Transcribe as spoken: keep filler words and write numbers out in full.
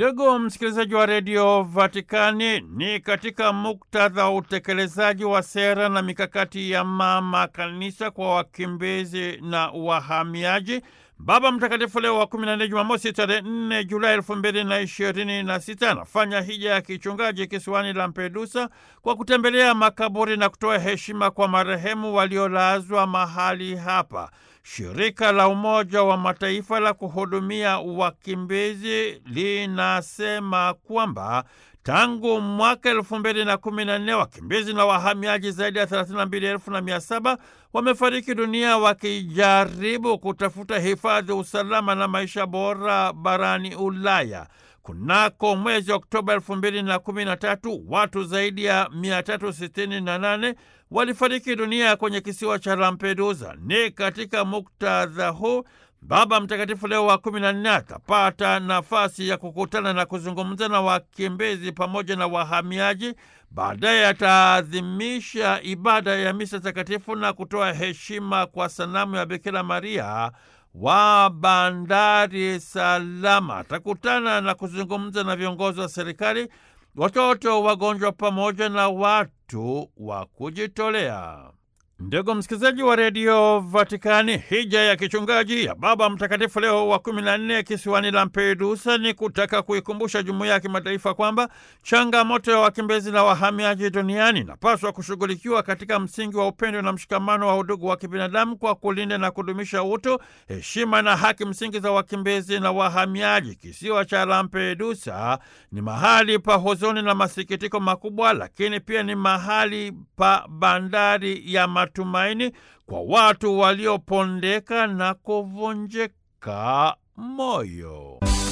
Ndugu msikilizaji wa redio Vatikani, ni katika muktadha wa utekelezaji wa sera na mikakati ya mama kanisa kwa wakimbizi na wahamiaji, Baba Mtakatifu Leo wa kumi na nne, Jumamosi tarehe nne Julai elfu mbili na ishirini na sita, anafanya hija ya kichungaji kisiwani Lampedusa kwa kutembelea makaburi na kutoa heshima kwa marehemu waliolazwa mahali hapa. Shirika la Umoja wa Mataifa la kuhudumia wakimbizi linasema kwamba tangu mwaka elfu mbili na kumi na nne wakimbizi na wahamiaji zaidi ya thelathini na mbili elfu na mia saba wamefariki dunia wakijaribu kutafuta hifadhi, usalama na maisha bora barani Ulaya. Kunako mwezi Oktoba elfu mbili na kumi na tatu watu zaidi ya mia tatu sitini na nane walifariki dunia kwenye kisiwa cha Lampedusa. Ni katika muktadha huu Baba Mtakatifu Leo wa kumi na nne atapata nafasi ya kukutana na kuzungumza na wakimbizi pamoja na wahamiaji. Baadaye ataadhimisha ibada ya misa takatifu na kutoa heshima kwa sanamu ya Bikira Maria wa bandari salama. Atakutana na kuzungumza na viongozi wa serikali, watoto, wagonjwa pamoja na watu wa kujitolea. Ndugu msikilizaji wa redio Vatikani, hija ya kichungaji ya Baba Mtakatifu Leo wa kumi na nne kisiwani Lampedusa ni kutaka kuikumbusha jumuiya ya kimataifa kwamba changamoto ya wakimbizi na wahamiaji duniani inapaswa kushughulikiwa katika msingi wa upendo na mshikamano wa udugu wa kibinadamu kwa kulinda na kudumisha utu, heshima na haki msingi za wakimbizi na wahamiaji. Kisiwa cha Lampedusa ni mahali pa huzuni na masikitiko makubwa, lakini pia ni mahali pa bandari ya matumaini kwa watu waliopondeka na kuvunjika moyo.